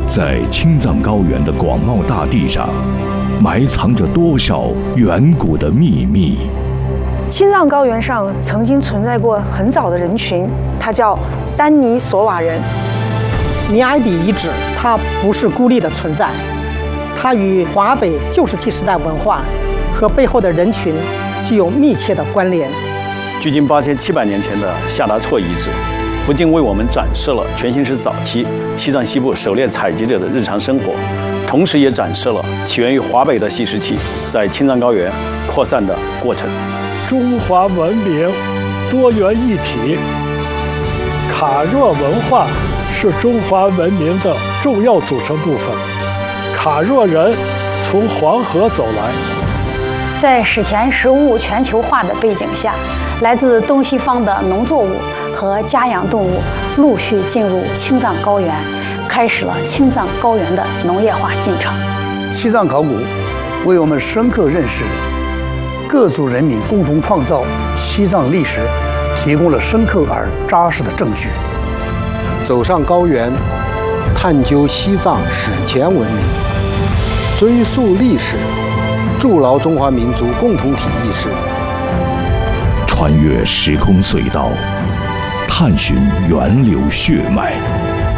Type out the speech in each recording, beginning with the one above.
在青藏高原的广袤大地上，埋藏着多少远古的秘密？ 青藏高原上曾经存在过很早的人群，它叫丹尼索瓦人。 尼埃底遗址它不是孤立的存在，它与华北旧石器时代文化和背后的人群具有密切的关联。 距今8700年前的夏达措遗址，不仅为我们展示了全新石早期西藏西部狩猎采集者的日常生活，同时也展示了起源于华北的细石器在青藏高原扩散的过程。 中华文明多元一体，卡若文化是中华文明的重要组成部分。卡若人从黄河走来， 在史前食物全球化的背景下，来自东西方的农作物和家养动物陆续进入青藏高原，开始了青藏高原的农业化进程。 西藏考古为我们深刻认识各族人民共同创造西藏历史提供了深刻而扎实的证据。 走上高原，探究西藏史前文明，追溯历史，筑牢中华民族共同体意识。 穿越时空隧道，探寻源流血脉，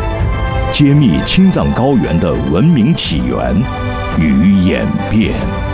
揭秘青藏高原的文明起源与演变。